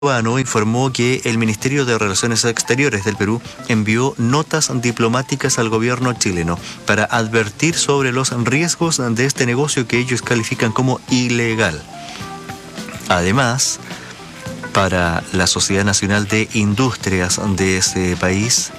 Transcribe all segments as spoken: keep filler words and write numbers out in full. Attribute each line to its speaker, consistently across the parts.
Speaker 1: peruano informó que el Ministerio de Relaciones Exteriores del Perú envió notas diplomáticas al gobierno chileno para advertir sobre los riesgos de este negocio que ellos califican como ilegal. Además, para la Sociedad Nacional de Industrias de ese país,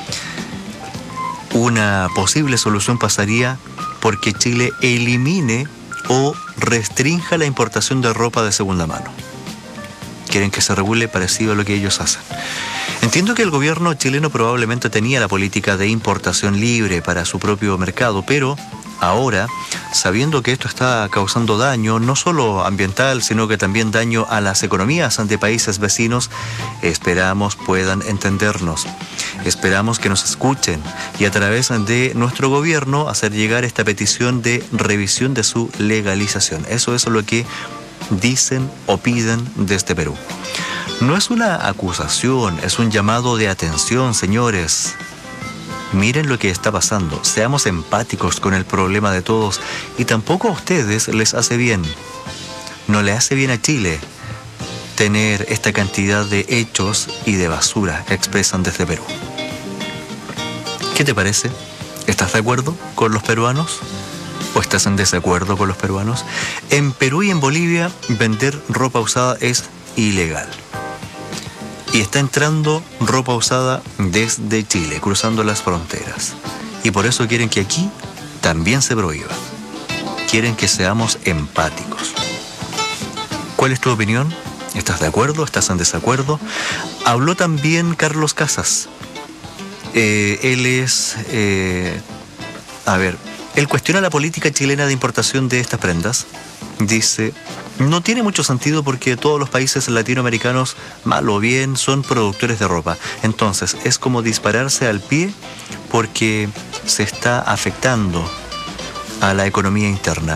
Speaker 1: una posible solución pasaría porque Chile elimine o restrinja la importación de ropa de segunda mano. Quieren que se regule parecido a lo que ellos hacen. Entiendo que el gobierno chileno probablemente tenía la política de importación libre para su propio mercado, pero ahora, sabiendo que esto está causando daño, no solo ambiental, sino que también daño a las economías de países vecinos, esperamos puedan entendernos. Esperamos que nos escuchen y a través de nuestro gobierno hacer llegar esta petición de revisión de su legalización. Eso es lo que dicen o piden desde Perú. No es una acusación, es un llamado de atención, señores. Miren lo que está pasando, seamos empáticos con el problema de todos y tampoco a ustedes les hace bien. No le hace bien a Chile tener esta cantidad de hechos y de basura que expresan desde Perú. ¿Qué te parece? ¿Estás de acuerdo con los peruanos? ¿O estás en desacuerdo con los peruanos? En Perú y en Bolivia vender ropa usada es ilegal. Y está entrando ropa usada desde Chile, cruzando las fronteras. Y por eso quieren que aquí también se prohíba. Quieren que seamos empáticos. ¿Cuál es tu opinión? ¿Estás de acuerdo? ¿Estás en desacuerdo? Habló también Carlos Casas. Eh, él es... Eh, a ver... Él cuestiona la política chilena de importación de estas prendas. Dice, no tiene mucho sentido porque todos los países latinoamericanos, mal o bien, son productores de ropa. Entonces, es como dispararse al pie porque se está afectando a la economía interna.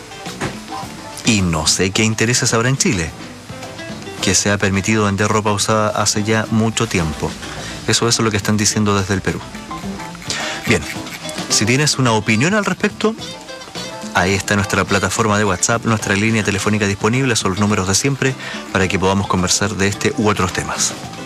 Speaker 1: Y no sé qué intereses habrá en Chile, que se ha permitido vender ropa usada hace ya mucho tiempo. Eso es lo que están diciendo desde el Perú. Bien. Si tienes una opinión al respecto, ahí está nuestra plataforma de WhatsApp, nuestra línea telefónica disponible, son los números de siempre para que podamos conversar de este u otros temas.